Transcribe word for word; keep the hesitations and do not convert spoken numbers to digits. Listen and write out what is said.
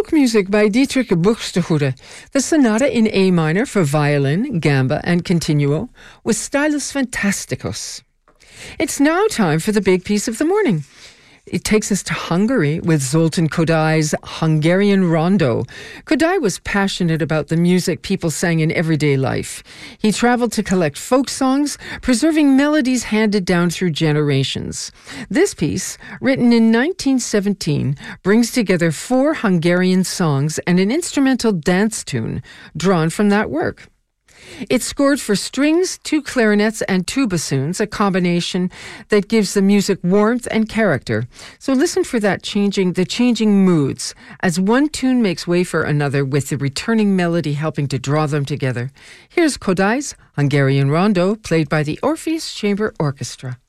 Baroque music by Dietrich Buxtehude, the Sonata in A minor for violin, gamba, and continuo, with Stylus Fantasticus. It's now time for the big piece of the morning. It takes us to Hungary with Zoltán Kodály's Hungarian Rondo. Kodály was passionate about the music people sang in everyday life. He traveled to collect folk songs, preserving melodies handed down through generations. This piece, written in nineteen seventeen, brings together four Hungarian songs and an instrumental dance tune drawn from that work. It's scored for strings, two clarinets, and two bassoons, a combination that gives the music warmth and character. So listen for that changing, the changing moods as one tune makes way for another, with the returning melody helping to draw them together. Here's Kodály's Hungarian Rondo, played by the Orpheus Chamber Orchestra.